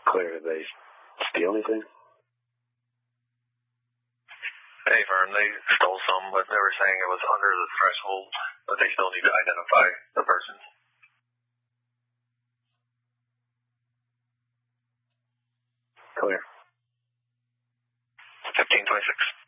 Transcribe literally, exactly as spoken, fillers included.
Clear. Did they steal anything? Hey, Vern, they stole some, but they were saying it was under the threshold, but they still need to identify the person. Clear. fifteen twenty-six.